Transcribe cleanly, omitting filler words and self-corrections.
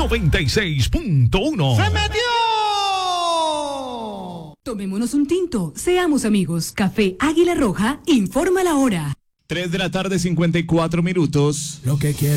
96.1. ¡Se metió! Tomémonos un tinto, seamos amigos. Café Águila Roja informa la hora. 3 de la tarde, 54 minutos. Lo que quiero.